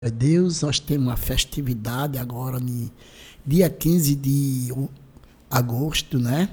Deus, nós temos uma festividade agora, no dia 15 de agosto, né?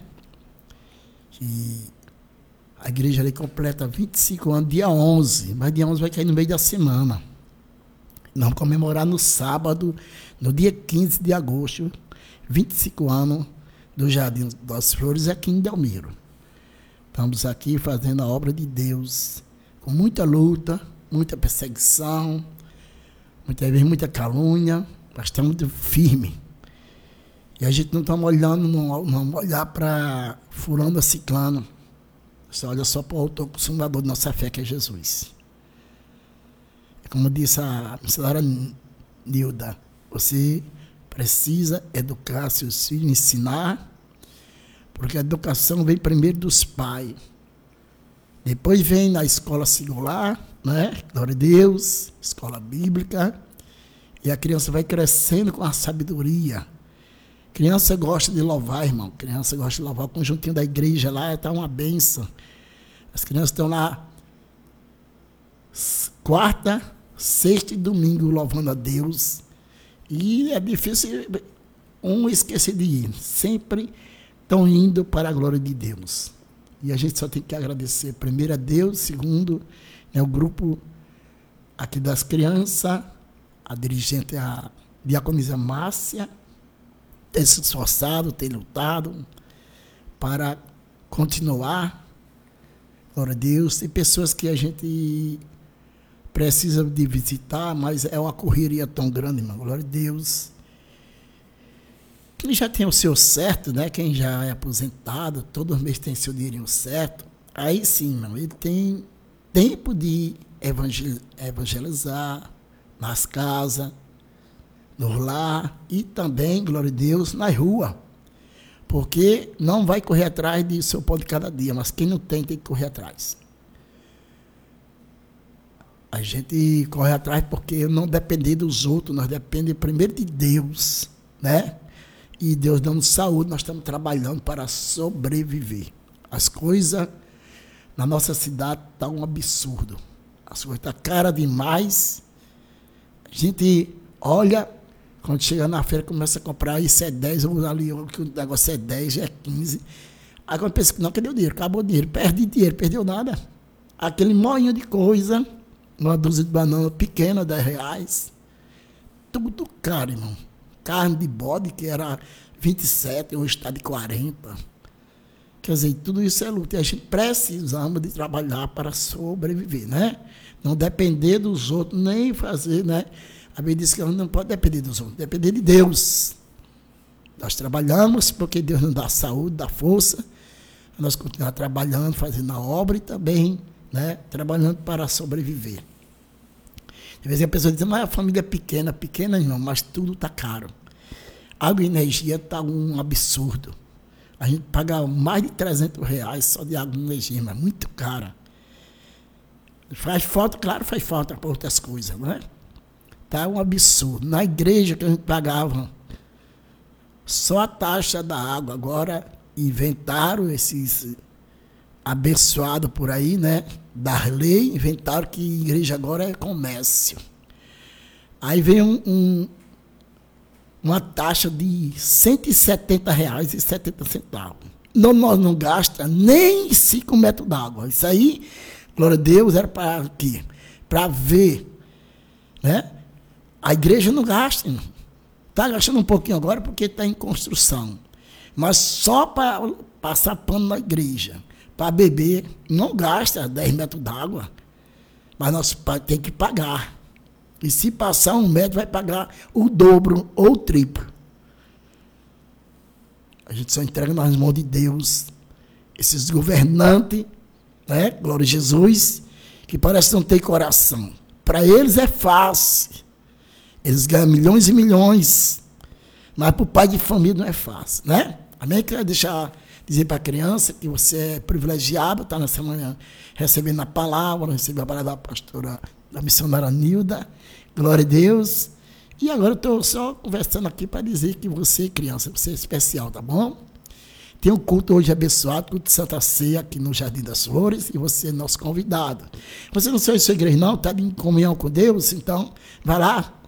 E a igreja ali completa 25 anos, dia 11, mas dia 11 vai cair no meio da semana. Nós vamos comemorar no sábado, no dia 15 de agosto, 25 anos do Jardim das Flores, aqui em Delmiro. Estamos aqui fazendo a obra de Deus, com muita luta, muita perseguição, muitas vezes muita calúnia, mas estamos firmes. E a gente não está olhando, não olhar para fulano, ciclano. Você olha só para o autor consumador de nossa fé, que é Jesus. Como disse a missionária Nilda, você precisa educar seus filhos, ensinar, porque a educação vem primeiro dos pais. Depois vem na escola singular, né? Glória a Deus, escola bíblica, e a criança vai crescendo com a sabedoria. Criança gosta de louvar, irmão. Criança gosta de louvar. O conjuntinho da igreja lá está uma bênção. As crianças estão lá quarta, sexta e domingo louvando a Deus. E é difícil um esquecer de ir. Sempre estão indo para a glória de Deus. E a gente só tem que agradecer, primeiro a Deus, segundo, o grupo aqui das crianças, a dirigente, a diaconisa Márcia, ter se esforçado, ter lutado para continuar. Glória a Deus. Tem pessoas que a gente precisa de visitar, mas é uma correria tão grande, irmão. Glória a Deus. Quem já tem o seu certo, né? Quem já é aposentado, todo mês tem seu dinheirinho certo. Aí sim, irmão, ele tem tempo de evangelizar nas casas, no lar e também, glória a Deus, na rua. Porque não vai correr atrás do seu pão de cada dia, mas quem não tem que correr atrás. A gente corre atrás porque não depender dos outros, nós dependemos primeiro de Deus, né? E Deus dando saúde, nós estamos trabalhando para sobreviver. As coisas na nossa cidade estão um absurdo. As coisas estão caras demais. A gente olha, quando chega na feira, começa a comprar, isso é 10, ou ali, que o negócio é 10, já é 15. Aí quando pensa que não, cadê o dinheiro? Acabou o dinheiro, perde dinheiro, perdeu nada. Aquele moinho de coisa, uma dúzia de banana pequena, R$10. Tudo caro, irmão. Carne de bode, que era 27, hoje está de 40. Quer dizer, tudo isso é luta. E a gente precisamos de trabalhar para sobreviver, né? Não depender dos outros, nem fazer, né? A Bíblia diz que não pode depender dos outros, depender de Deus. Nós trabalhamos porque Deus nos dá saúde, dá força. Nós continuamos trabalhando, fazendo a obra e também, né, trabalhando para sobreviver. De vez em quando a pessoa diz, mas a família é pequena, não, mas tudo está caro. Água e energia está um absurdo. A gente paga mais de R$300 só de água e energia, mas muito cara. Faz falta, claro, faz falta para outras coisas, não é? Está um absurdo. Na igreja que a gente pagava só a taxa da água, agora inventaram esses abençoados por aí, né? Da lei, inventaram que igreja agora é comércio. Aí vem uma taxa de R$170,70. Nós não gastamos nem 5 metros d'água. Isso aí, glória a Deus, era para quê? Para ver, né? A igreja não gasta, está gastando um pouquinho agora porque está em construção. Mas só para passar pano na igreja, para beber, não gasta 10 metros d'água. Mas nós temos que pagar. E se passar 1 metro, vai pagar o dobro ou o triplo. A gente só entrega nas mãos de Deus. Esses governantes, né? Glória a Jesus, que parece não ter coração. Para eles é fácil. Eles ganham milhões e milhões. Mas para o pai de família não é fácil, né? Amém? Quero dizer para a criança que você é privilegiado, está nessa manhã recebendo a palavra, recebendo a palavra da pastora, da missionária Nilda. Glória a Deus. E agora eu estou só conversando aqui para dizer que você, criança, você é especial, tá bom? Tem um culto hoje abençoado, culto de Santa Ceia aqui no Jardim das Flores, e você é nosso convidado. Você não saiu da sua igreja não, está em comunhão com Deus, então vai lá,